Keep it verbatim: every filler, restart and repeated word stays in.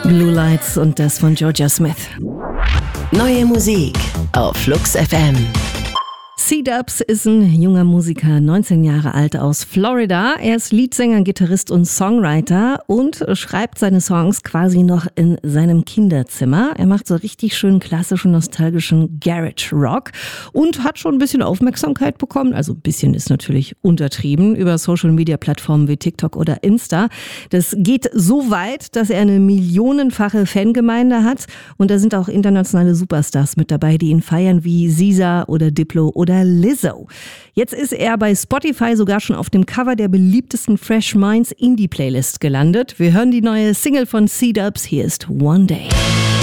Blue Lights und das von Georgia Smith. Neue Musik auf Flux F M. C-Dubs ist ein junger Musiker, neunzehn Jahre alt, aus Florida. Er ist Leadsänger, Gitarrist und Songwriter und schreibt seine Songs quasi noch in seinem Kinderzimmer. Er macht so richtig schön klassischen, nostalgischen Garage Rock und hat schon ein bisschen Aufmerksamkeit bekommen. Also ein bisschen ist natürlich untertrieben über Social-Media-Plattformen wie TikTok oder Insta. Das geht so weit, dass er eine millionenfache Fangemeinde hat und da sind auch internationale Superstars mit dabei, die ihn feiern, wie SZA oder Diplo oder Lizzo. Jetzt ist er bei Spotify sogar schon auf dem Cover der beliebtesten Fresh Minds Indie Playlist gelandet. Wir hören die neue Single von C-Dubs. Hier ist One Day.